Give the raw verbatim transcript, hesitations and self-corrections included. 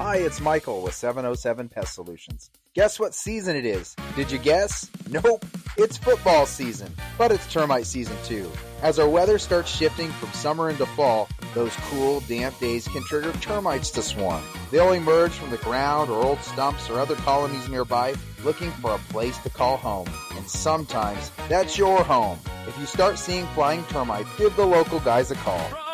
Hi, it's Michael with seven oh seven Pest Solutions. Guess what season it is? Did you guess? Nope. It's football season, but it's termite season too. As our weather starts shifting from summer into fall, those cool, damp days can trigger termites to swarm. They'll emerge from the ground or old stumps or other colonies nearby looking for a place to call home. And sometimes that's your home. If you start seeing flying termites, give the local guys a call.